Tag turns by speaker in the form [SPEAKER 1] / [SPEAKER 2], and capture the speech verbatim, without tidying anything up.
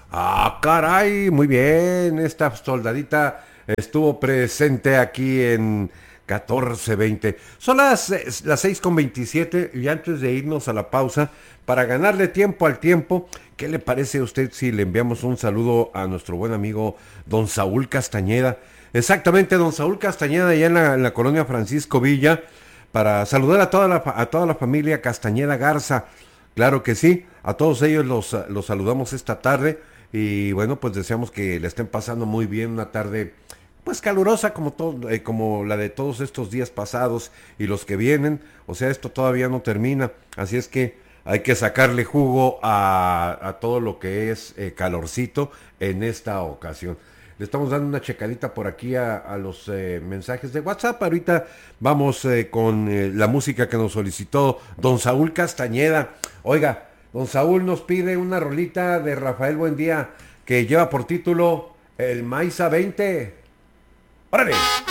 [SPEAKER 1] Ah, caray, muy bien. Esta soldadita estuvo presente aquí en catorce veinte. Son las, eh, las seis con veintisiete y antes de irnos a la pausa, para ganarle tiempo al tiempo, ¿qué le parece a usted si le enviamos un saludo a nuestro buen amigo don Saúl Castañeda? Exactamente, don Saúl Castañeda, allá en la, en la colonia Francisco Villa, para saludar a toda la, fa- a toda la familia Castañeda Garza. Claro que sí, a todos ellos los, los saludamos esta tarde y bueno, pues deseamos que le estén pasando muy bien una tarde pues calurosa como todo, eh, como la de todos estos días pasados y los que vienen. O sea, esto todavía no termina, así es que hay que sacarle jugo a, a todo lo que es eh, calorcito en esta ocasión. Le estamos dando una checadita por aquí a, a los eh, mensajes de WhatsApp. Ahorita vamos eh, con eh, la música que nos solicitó don Saúl Castañeda. Oiga, don Saúl nos pide una rolita de Rafael Buendía que lleva por título El Maiza veinte. ¡Órale!